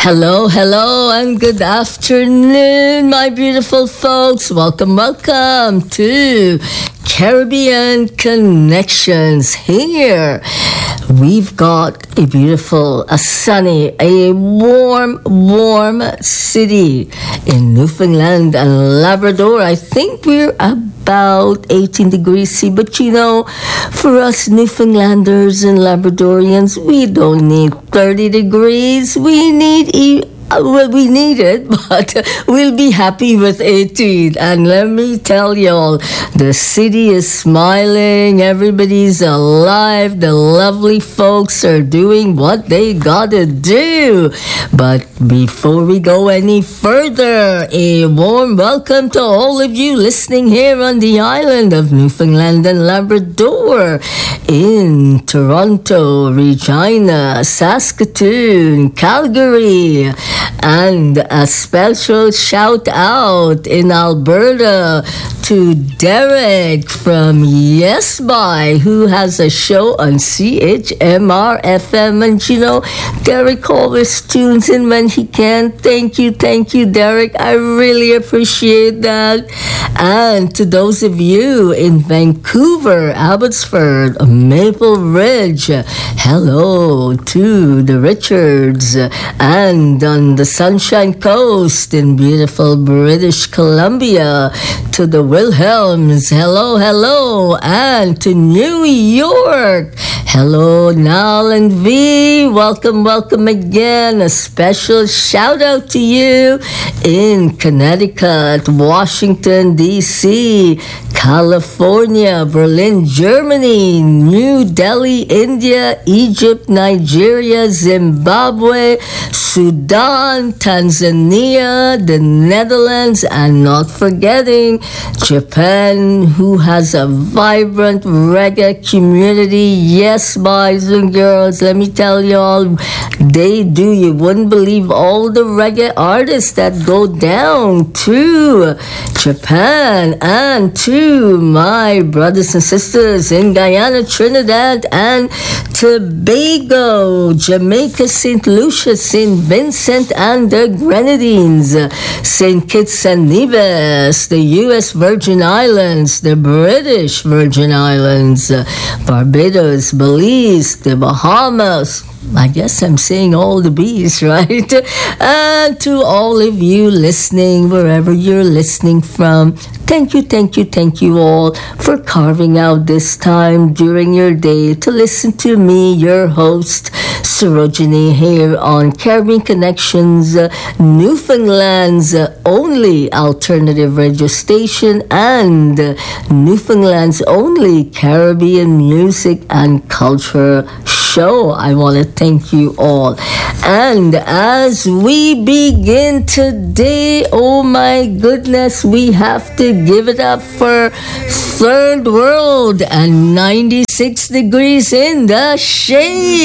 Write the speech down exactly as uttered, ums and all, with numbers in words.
Hello, hello, and good afternoon, my beautiful folks. Welcome, welcome to Caribbean Connections. Here we've got a beautiful, a sunny, a warm, warm city in Newfoundland and Labrador. I think we're about eighteen degrees C, but you know, for us Newfoundlanders and Labradorians, we don't need thirty degrees. We need e- Uh, well, we need it, but uh, we'll be happy with eighteen. And let me tell y'all, the city is smiling, everybody's alive, the lovely folks are doing what they gotta do. But before we go any further, a warm welcome to all of you listening here on the island of Newfoundland and Labrador, in Toronto, Regina, Saskatoon, Calgary, and a special shout out in Alberta to Derek from Yes By, who has a show on C H M R F M. And you know, Derek always tunes in when he can. Thank you, thank you, Derek. I really appreciate that. And to those of you in Vancouver, Abbotsford, Maple Ridge, hello to the Richards. And on the Sunshine Coast in beautiful British Columbia, to the Wilhelms, hello, hello, and to New York, hello, Nal and V, welcome, welcome again. A special shout out to you in Connecticut, Washington, D C, California, Berlin, Germany, New Delhi, India, Egypt, Nigeria, Zimbabwe, Sudan, Tanzania, the Netherlands, and not forgetting Japan, who has a vibrant reggae community. Yes, boys and girls, let me tell y'all, they do. You wouldn't believe all the reggae artists that go down to Japan, and to my brothers and sisters in Guyana, Trinidad, and Tobago, Jamaica, Saint Lucia, Saint Vincent and the Grenadines, Saint Kitts and Nevis, the U S Virgin Islands, the British Virgin Islands, Barbados, Belize, the Bahamas. I guess I'm saying all the B's, right? And to all of you listening, wherever you're listening from, thank you, thank you, thank you all for carving out this time during your day to listen to me, your host, Sarojini, here on Caribbean Connections, uh, Newfoundland's uh, only alternative radio station, and uh, Newfoundland's only Caribbean music and culture show. I want to thank you all. And as we begin today, oh my goodness, we have to give it up for Third World and ninety-six degrees in the shade.